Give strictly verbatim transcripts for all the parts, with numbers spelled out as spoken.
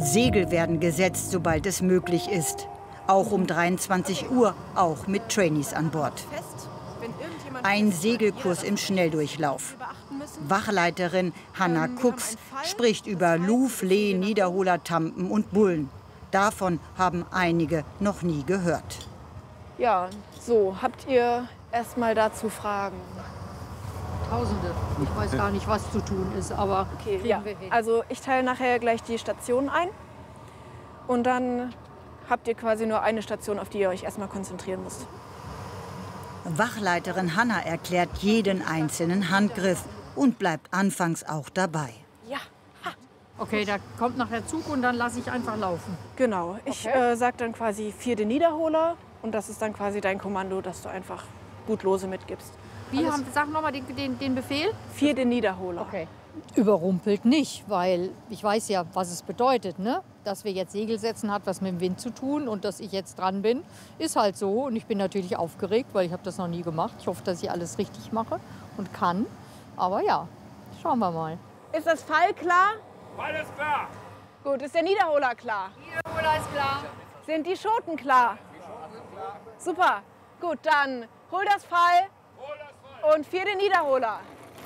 Segel werden gesetzt, sobald es möglich ist. Auch um dreiundzwanzig Uhr, auch mit Trainees an Bord. Ein Segelkurs im Schnelldurchlauf. Wachleiterin Hanna Kux spricht über Luf, Lee, Niederholer, Tampen und Bullen. Davon haben einige noch nie gehört. Ja, so, habt ihr erst mal dazu Fragen? Tausende. Ich weiß gar nicht, was zu tun ist, aber okay, ja. Also ich teile nachher gleich die Stationen ein und dann habt ihr quasi nur eine Station, auf die ihr euch erstmal konzentrieren müsst. Wachleiterin Hanna erklärt jeden einzelnen Handgriff und bleibt anfangs auch dabei. Ja. Ha. Okay, da kommt nachher der Zug und dann lasse ich einfach laufen. Genau. Ich okay. äh, sage dann quasi vierte Niederholer und das ist dann quasi dein Kommando, dass du einfach gut lose mitgibst. Wie haben, sag nochmal den, den, den Befehl? Vierte Niederholer. Okay. Überrumpelt nicht, weil ich weiß ja, was es bedeutet, ne? Dass wir jetzt Segel setzen, hat was mit dem Wind zu tun und dass ich jetzt dran bin, ist halt so. Und ich bin natürlich aufgeregt, weil ich habe das noch nie gemacht. Ich hoffe, dass ich alles richtig mache und kann. Aber ja, schauen wir mal. Ist das Fall klar? Fall ist klar. Gut, ist der Niederholer klar? Niederholer ist klar. Sind die Schoten klar? Super. Gut, dann hol das Fall und vierte Niederholer.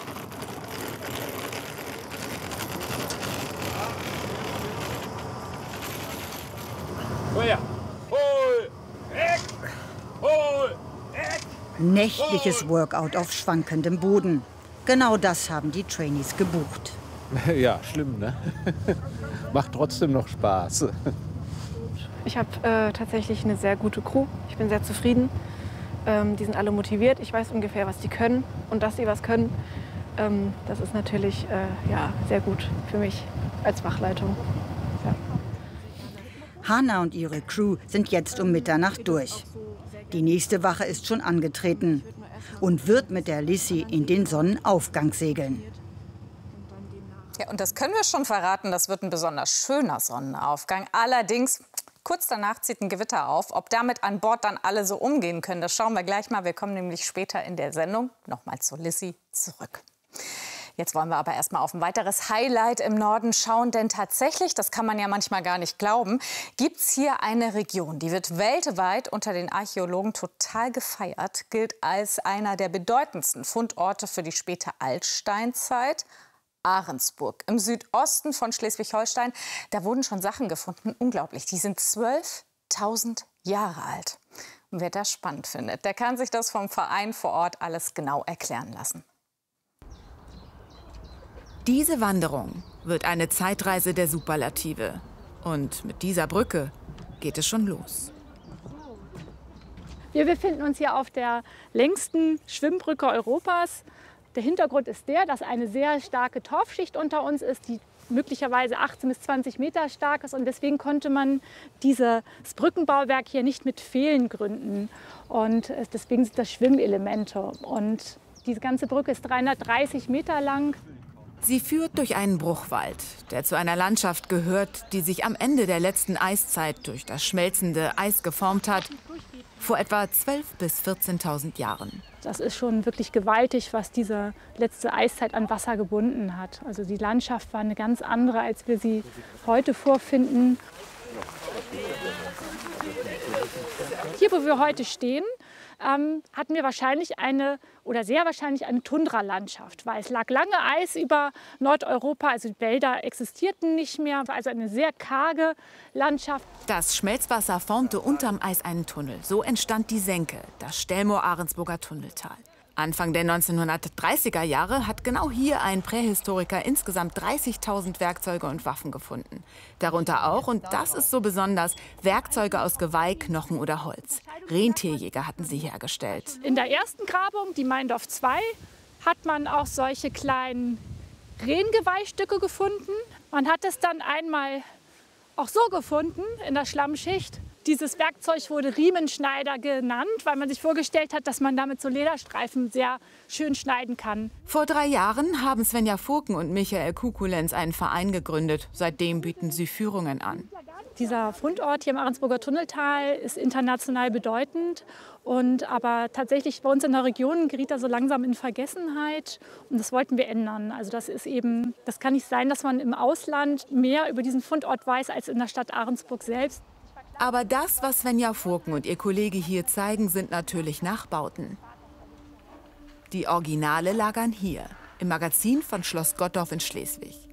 Hol! Weg! Hol! Weg! Nächtliches Workout auf schwankendem Boden. Genau das haben die Trainees gebucht. Ja, schlimm, ne? Macht trotzdem noch Spaß. Ich habe äh, tatsächlich eine sehr gute Crew. Ich bin sehr zufrieden. Ähm, die sind alle motiviert. Ich weiß ungefähr, was die können. Und dass sie was können, ähm, das ist natürlich äh, ja, sehr gut für mich als Wachleitung. Ja. Hanna und ihre Crew sind jetzt um Mitternacht durch. Die nächste Wache ist schon angetreten und wird mit der Lissy in den Sonnenaufgang segeln. Ja, und das können wir schon verraten, das wird ein besonders schöner Sonnenaufgang. Allerdings, kurz danach zieht ein Gewitter auf. Ob damit an Bord dann alle so umgehen können, das schauen wir gleich mal. Wir kommen nämlich später in der Sendung nochmal zur Lissy zurück. Jetzt wollen wir aber erst mal auf ein weiteres Highlight im Norden schauen, denn tatsächlich, das kann man ja manchmal gar nicht glauben, gibt es hier eine Region, die wird weltweit unter den Archäologen total gefeiert, gilt als einer der bedeutendsten Fundorte für die späte Altsteinzeit. Ahrensburg im Südosten von Schleswig-Holstein, da wurden schon Sachen gefunden, unglaublich, die sind zwölftausend Jahre alt. Und wer das spannend findet, der kann sich das vom Verein vor Ort alles genau erklären lassen. Diese Wanderung wird eine Zeitreise der Superlative. Und mit dieser Brücke geht es schon los. Wir befinden uns hier auf der längsten Schwimmbrücke Europas. Der Hintergrund ist der, dass eine sehr starke Torfschicht unter uns ist, die möglicherweise achtzehn bis zwanzig Meter stark ist. Und deswegen konnte man dieses Brückenbauwerk hier nicht mit Pfählen gründen. Und deswegen sind das Schwimmelemente. Und diese ganze Brücke ist dreihundertdreißig Meter lang. Sie führt durch einen Bruchwald, der zu einer Landschaft gehört, die sich am Ende der letzten Eiszeit durch das schmelzende Eis geformt hat, vor etwa zwölftausend bis vierzehntausend Jahren. Das ist schon wirklich gewaltig, was diese letzte Eiszeit an Wasser gebunden hat. Also die Landschaft war eine ganz andere, als wir sie heute vorfinden. Hier, wo wir heute stehen, ähm, hatten wir wahrscheinlich eine oder sehr wahrscheinlich eine Tundralandschaft, weil es lag lange Eis über Nordeuropa, also die Wälder existierten nicht mehr, also eine sehr karge Landschaft. Das Schmelzwasser formte unterm Eis einen Tunnel. So entstand die Senke, das Stellmoor-Ahrensburger Tunneltal. Anfang der neunzehnhundertdreißiger Jahre hat genau hier ein Prähistoriker insgesamt dreißigtausend Werkzeuge und Waffen gefunden. Darunter auch, und das ist so besonders, Werkzeuge aus Geweih, Knochen oder Holz. Rentierjäger hatten sie hergestellt. In der ersten Grabung, die Meindorf zwei, hat man auch solche kleinen Rehengeweihstücke gefunden. Man hat es dann einmal auch so gefunden in der Schlammschicht. Dieses Werkzeug wurde Riemenschneider genannt, weil man sich vorgestellt hat, dass man damit so Lederstreifen sehr schön schneiden kann. Vor drei Jahren haben Svenja Furken und Michael Kukulenz einen Verein gegründet. Seitdem bieten sie Führungen an. Dieser Fundort hier im Ahrensburger Tunneltal ist international bedeutend. Und aber tatsächlich bei uns in der Region geriet er so langsam in Vergessenheit. Und das wollten wir ändern. Also das ist eben, das kann nicht sein, dass man im Ausland mehr über diesen Fundort weiß als in der Stadt Ahrensburg selbst. Aber das, was Svenja Furken und ihr Kollege hier zeigen, sind natürlich Nachbauten. Die Originale lagern hier, im Magazin von Schloss Gottorf in Schleswig.